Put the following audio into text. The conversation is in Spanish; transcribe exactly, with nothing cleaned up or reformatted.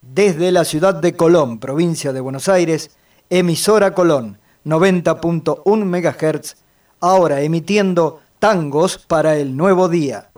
Desde la ciudad de Colón, provincia de Buenos Aires, emisora Colón, noventa punto uno megahertz, ahora emitiendo tangos para el nuevo día.